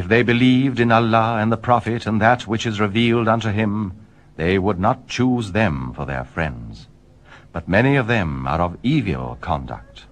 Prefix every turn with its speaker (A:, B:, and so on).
A: If they believed in Allah and the Prophet and that which is revealed unto him, they would not choose them for their friends. But many of them are of evil conduct.